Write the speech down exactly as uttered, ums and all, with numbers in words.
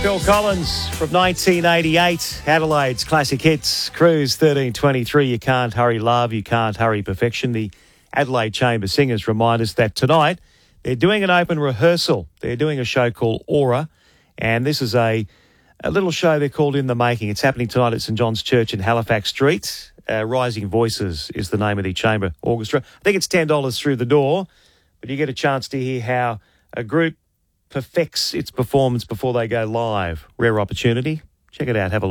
Phil Collins from nineteen eighty-eight, Adelaide's classic hits, Cruise thirteen twenty-three, You Can't Hurry Love, You Can't Hurry Perfection. The Adelaide Chamber Singers remind us that tonight they're doing an open rehearsal. They're doing a show called Aura, and this is a, a little show they're called In the Making. It's happening tonight at St John's Church in Halifax Street. Uh, Rising Voices is the name of the chamber orchestra. I think it's ten dollars through the door, but you get a chance to hear how a group perfects its performance before they go live. Rare opportunity. Check it out. Have a look.